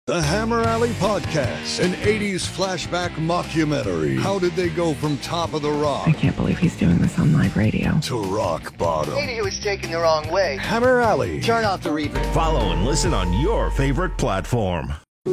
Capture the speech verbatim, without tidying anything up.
The Hammer Alley Podcast, an eighties flashback mockumentary. How did they go from top of the rock? I can't believe he's doing this on live radio. To rock bottom. Maybe he was taken the wrong way. Hammer Alley. Turn off the reverb. Follow and listen on your favorite platform.